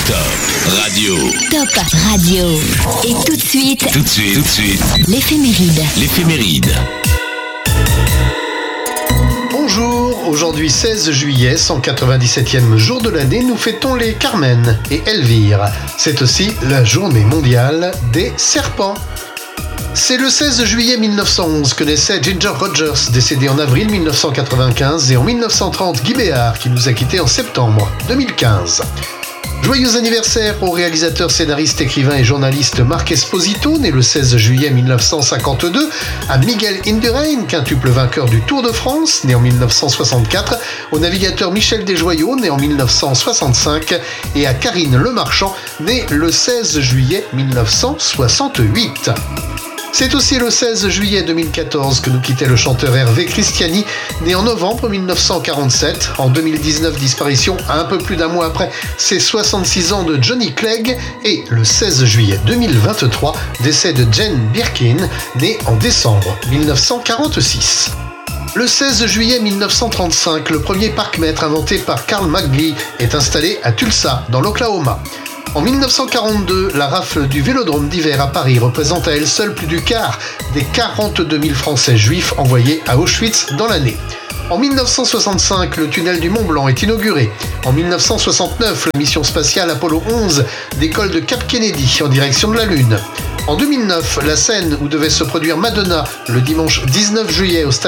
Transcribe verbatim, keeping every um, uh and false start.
Top Radio. Top Radio. Et tout de suite, Tout de suite, tout de suite, l'éphéméride. l'éphéméride. Bonjour, aujourd'hui seize juillet, cent quatre-vingt-dix-septième jour de l'année, nous fêtons les Carmen et Elvire. C'est aussi la journée mondiale des serpents. C'est le seize juillet mille neuf cent onze que naissait Ginger Rogers, décédé en avril mille neuf cent quatre-vingt-quinze, et en mille neuf cent trente, Guy Béard, qui nous a quittés en septembre deux mille quinze. Joyeux anniversaire au réalisateur, scénariste, écrivain et journaliste Marc Esposito, né le seize juillet mille neuf cent cinquante-deux, à Miguel Indurain, quintuple vainqueur du Tour de France, né en mille neuf cent soixante-quatre, au navigateur Michel Desjoyaux, né en mille neuf cent soixante-cinq, et à Karine Lemarchand, née le seize juillet mille neuf cent soixante-huit. C'est aussi le seize juillet deux mille quatorze que nous quittait le chanteur Hervé Christiani, né en novembre mille neuf cent quarante-sept. En deux mille dix-neuf, disparition un peu plus d'un mois après ses soixante-six ans de Johnny Clegg. Et le seize juillet deux mille vingt-trois, décès de Jane Birkin, née en décembre mille neuf cent quarante-six. Le seize juillet mille neuf cent trente-cinq, le premier parc-mètre inventé par Carl McGee est installé à Tulsa, dans l'Oklahoma. En mille neuf cent quarante-deux, la rafle du Vélodrome d'hiver à Paris représente à elle seule plus du quart des quarante-deux mille Français juifs envoyés à Auschwitz dans l'année. En mille neuf cent soixante-cinq, le tunnel du Mont Blanc est inauguré. En mille neuf cent soixante-neuf, la mission spatiale Apollo onze décolle de Cap Kennedy en direction de la Lune. En deux mille neuf, la scène où devait se produire Madonna le dimanche dix-neuf juillet au stade